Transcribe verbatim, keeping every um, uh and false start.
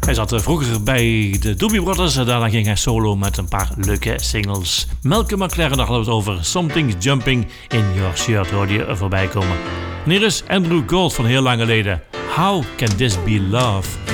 Hij zat vroeger bij de Doobie Brothers. Daarna ging hij solo met een paar leuke singles. Malcolm McLaren, daar hadden we het over. Something's Jumping in Your Shirt hoorde je voorbij komen. En hier is Andrew Gold van heel lang geleden. How Can This Be Love?